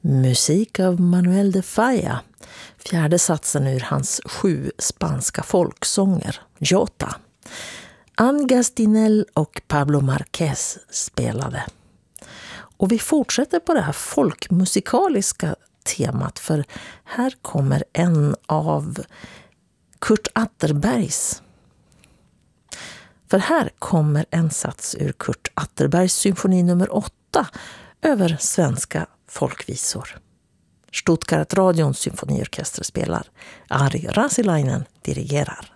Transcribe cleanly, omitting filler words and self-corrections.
Musik av Manuel de Falla, fjärde satsen ur hans 7 spanska folksånger, Jota. Ann Gastinel och Pablo Marquez spelade. Och vi fortsätter på det här folkmusikaliska temat, för här kommer en av Kurt Atterbergs. För här kommer en sats ur Kurt Atterbergs symfoni nummer 8 över svenska folkvisor. Stuttgart-radions symfoniorkester spelar. Ari Rasilainen dirigerar.